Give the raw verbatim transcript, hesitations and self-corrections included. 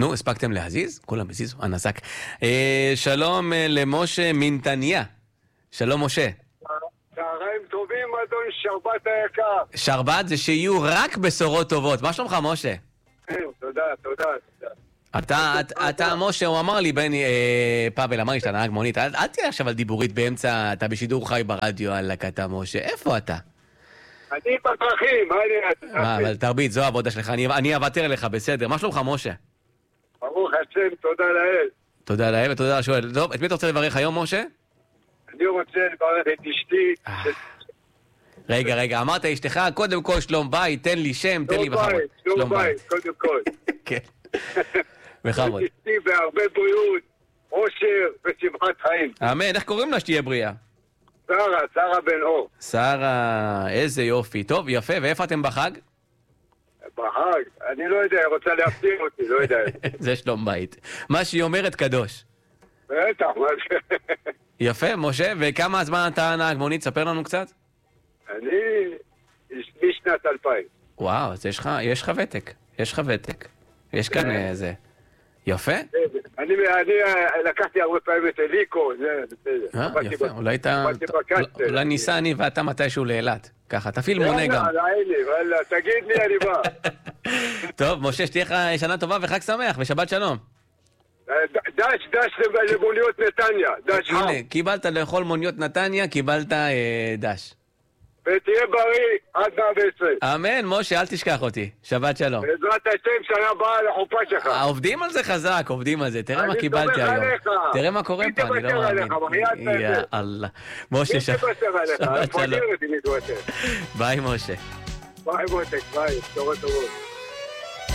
נו, הספקתם להזיז? כולם הזיזו, הנסק. אה, שלום אה, למשה מנתניה. שלום, משה. צהריים טובים, אדון שרבט היקר. שרבט זה שיהיו רק בשורות טובות. מה שלומך, משה? כן, תודה, תודה, תודה. אתה, אתה, אתה, משה, הוא אמר לי, בני, אה, פאבל, אמר לי שאתה נהג מונית, אל, אל תהיה עכשיו על דיבורית באמצע, אתה בשידור חי ברדיו על הקטע, משה. איפה אתה? אני בדרכים, מה אני... מה, אבל תרבית, זו העבודה שלך, אני, אני אוותר לך, בסדר. מה שלומך, משה? ברוך השם, תודה לאל. תודה לאל ותודה לשואל. טוב, את מי אתה רוצה לברך היום, משה? אני רוצה לברך את אשתי. רגע, רגע, אמרת אשתך, קודם כל שלום בית, תן לי שם, תן לי שלום בכבוד. בית, שלום בית, קודם כל. כן, בכבוד. אשתי בהרבה בריאות, עושר ושמחת חיים. אמן, איך קוראים לה שתהיה בריאה? שרה, שרה בן אור. שרה, איזה יופי. טוב, יפה, ואיפה אתם בחג? בחג, אני לא יודע, רוצה להפתיע אותי, לא יודע. זה שלום בית. מה שהיא אומרת קדוש. בטח, מה זה? יפה, משה, וכמה זמן אתה נהג מונית? ספר לנו קצת. אני משנת אלפיים. וואו, אז יש לך, יש לך ותק. יש לך ותק. יש כאן איזה... יפה? אני לקחתי הרבה פעמים את אליקו, זה בסדר. אה, יפה, אולי אתה... אולי ניסה אני ואתה מתישהו לאילת. ככה, תפעיל מונה גם. יאללה, יאללה, תגיד לי, אני בא. טוב, משה, שתהיה לך שנה טובה וחג שמח, ושבת שלום. דש, דש למוניות נתניה, דש חם. הנה, קיבלת לאכול מוניות נתניה, קיבלת דש. ותהיה בריא עד מאה ועשרים. אמן, משה, אל תשכח אותי. שבת שלום. בעזרת השם, שנה הבאה לחופה שלך. עובדים על זה חזק, עובדים על זה. תראה מה קיבלתי היום. אני סומך עליך. תראה מה קורה פה, אני לא מאמין. יא אללה. משה, שבת שלום. ביי, משה. ביי, מותק, ביי, בשורות טובות.